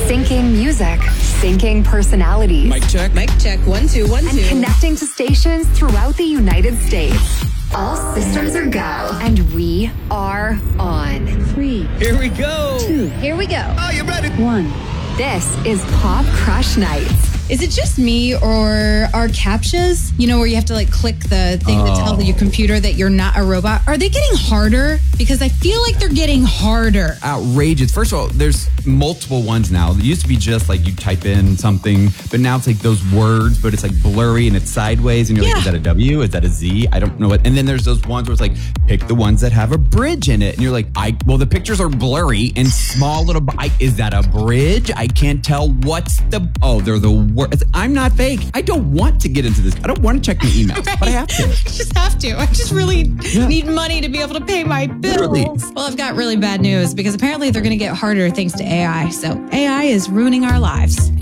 Syncing music, syncing personalities. Mic check. Mic check. 1, 2, 1, 2. And connecting to stations throughout the United States. All systems are go. And we are on. 3. Here we go. 2. Here we go. Are you ready? 1. This is Pop Crush Nights. Is it just me, or are CAPTCHAs, where you have to click the thing to tell your computer that you're not a robot? Are they getting harder? Because I feel like they're getting harder. Outrageous. First of all, there's multiple ones now. It used to be just you type in something, but now it's those words, but it's blurry and it's sideways, and you're is that a W? Is that a Z? I don't know what. And then there's those ones where it's pick the ones that have a bridge in it, and you're the pictures are blurry and small little. Is that a bridge? I can't tell what's the. Oh, they're the worst. I'm not fake. I don't want to get into this. I don't want to check my emails, but I have to. I just have to. I just really need money to be able to pay my bills. Literally. Well, I've got really bad news because apparently they're going to get harder thanks to AI. So AI is ruining our lives.